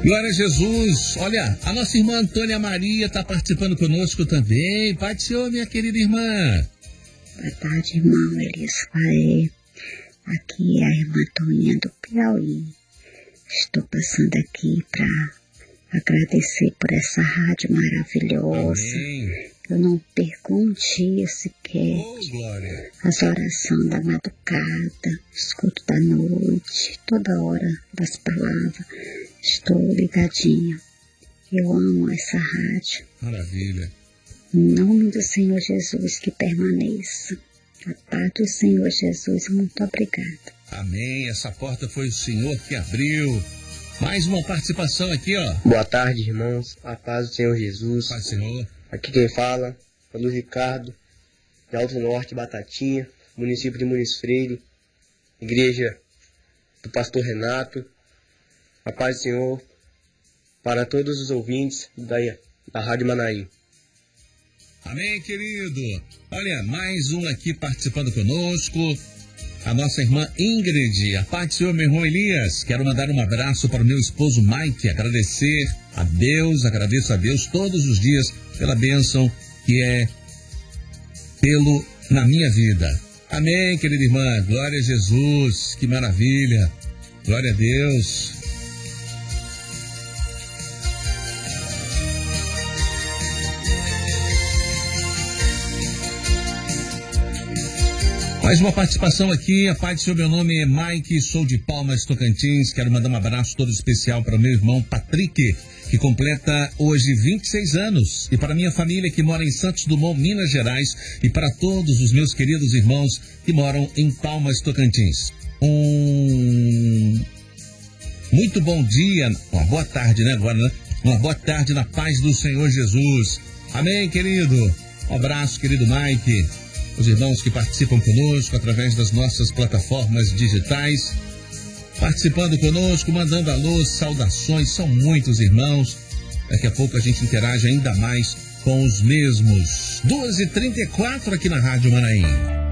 Glória a Jesus. Olha, a nossa irmã Antônia Maria está participando conosco também. Pai do Senhor, minha querida irmã. Boa tarde, irmão Elias Faé. Aqui é a irmã Toninha do Piauí. Estou passando aqui para agradecer por essa rádio maravilhosa. Amém. Eu não perco um dia sequer. Glória. As orações da madrugada, escuto da noite, toda hora das palavras. Estou ligadinha. Eu amo essa rádio. Maravilha. Em nome do Senhor Jesus, que permaneça. A paz do Senhor Jesus, muito obrigada. Amém. Essa porta foi o Senhor que abriu. Mais uma participação aqui, ó. Boa tarde, irmãos. A paz do Senhor Jesus. Paz do Senhor. Aqui quem fala é o Luiz Ricardo, de Alto Norte, Batatinha, município de Muniz Freire, igreja do pastor Renato. A paz do Senhor para todos os ouvintes da Rádio Manaim. Amém, querido. Olha, mais um aqui participando conosco. A nossa irmã Ingrid. A paz do Senhor, meu irmão Elias. Quero mandar um abraço para o meu esposo Mike. Agradeço a Deus todos os dias pela bênção que é na minha vida. Amém, querida irmã. Glória a Jesus. Que maravilha. Glória a Deus. Mais uma participação aqui, a paz do Senhor, meu nome é Mike, sou de Palmas, Tocantins, quero mandar um abraço todo especial para o meu irmão Patrick, que completa hoje 26 anos, e para minha família que mora em Santos Dumont, Minas Gerais, e para todos os meus queridos irmãos que moram em Palmas, Tocantins. Muito bom dia, uma boa tarde, né, agora, né? Uma boa tarde na paz do Senhor Jesus. Amém, querido? Um abraço, querido Mike. Os irmãos que participam conosco através das nossas plataformas digitais, participando conosco, mandando alôs, saudações, são muitos irmãos. Daqui a pouco a gente interage ainda mais com os mesmos. 2h34 aqui na Rádio Manaim.